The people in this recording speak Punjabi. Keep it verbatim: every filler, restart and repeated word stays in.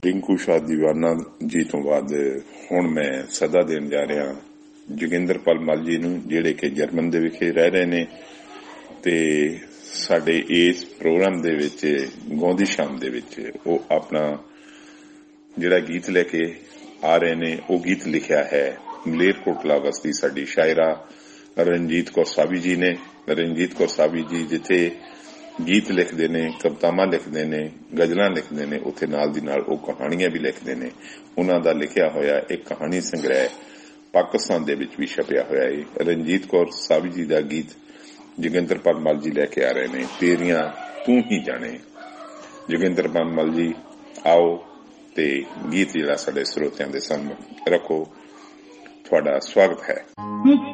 ਰਿੰਕੂ ਸ਼ਾਹ ਦੀਵਾਨਾ ਜੀ ਤੋਂ ਬਾਅਦ ਹੁਣ ਮੈਂ ਸਦਾ ਦੇਣ ਜਾ ਰਿਹਾ ਜੋਗਿੰਦਰਪਾਲ ਮੱਲ ਜੀ ਨੂੰ, ਜਿਹੜੇ ਕਿ ਜਰਮਨ ਦੇ ਵਿਖੇ ਰਹਿ ਰਹੇ ਨੇ ਤੇ ਸਾਡੇ ਇਸ ਪ੍ਰੋਗਰਾਮ ਦੇ ਵਿੱਚ ਗਾਉਂਦੀ ਸ਼ਾਮ ਦੇ ਵਿੱਚ ਉਹ ਆਪਣਾ ਜਿਹੜਾ ਗੀਤ ਲੈ ਕੇ ਆ ਰਹੇ ਨੇ, ਉਹ ਗੀਤ ਲਿਖਿਆ ਹੈ ਮਲੇਰਕੋਟਲਾ ਵਸਦੀ ਸਾਡੀ ਸ਼ਾਇਰਾ ਰਣਜੀਤ ਕੌਰ ਸਾਬੀ ਜੀ ਨੇ। ਰਣਜੀਤ ਕੌਰ ਸਾਬੀ ਜੀ ਜਿੱਥੇ ਗੀਤ ਲਿਖਦੇ ਨੇ, ਕਵਿਤਾਵਾਂ ਲਿਖਦੇ ਨੇ, ਗਜ਼ਲਾਂ ਲਿਖਦੇ ਨੇ, ਉੱਥੇ ਨਾਲ ਦੀ ਨਾਲ ਉਹ ਕਹਾਣੀਆਂ ਵੀ ਲਿਖਦੇ ਨੇ। ਉਹਨਾਂ ਦਾ ਲਿਖਿਆ ਹੋਇਆ ਇੱਕ ਕਹਾਣੀ ਸੰਗ੍ਰਹਿ ਪਾਕਿਸਤਾਨ ਦੇ ਵਿੱਚ ਵੀ ਛਪਿਆ ਹੋਇਆ ਹੈ। ਰਣਜੀਤ ਕੌਰ ਸਾਬੀ ਜੀ ਦਾ ਗੀਤ ਜੋਗਿੰਦਰਪਾਲ ਮੱਲ ਜੀ ਲੈ ਕੇ ਆ ਰਹੇ ਨੇ, ਤੇਰੀਆਂ ਤੂੰ ਹੀ ਜਾਣੇ। ਜੋਗਿੰਦਰਪਾਲ ਮੱਲ ਜੀ ਆਓ ਤੇ ਗੀਤ ਜਿਹੜਾ ਸਾਡੇ ਸਰੋਤਿਆਂ ਦੇ ਸਾਹਮਣੇ ਰੱਖੋ। ਤੁਹਾਡਾ ਸਵਾਗਤ ਹੈ।